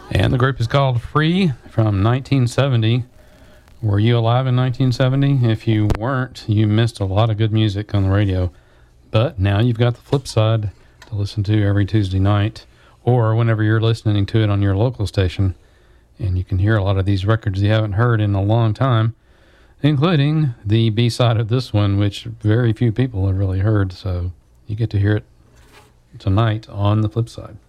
And the group is called Free from 1970. Were you alive in 1970? If you weren't, you missed a lot of good music on the radio. But now you've got the flip side to listen to every Tuesday night or whenever you're listening to it on your local station. And you can hear a lot of these records you haven't heard in a long time, including the B-side of this one, which very few people have really heard. So you get to hear it tonight on the flip side.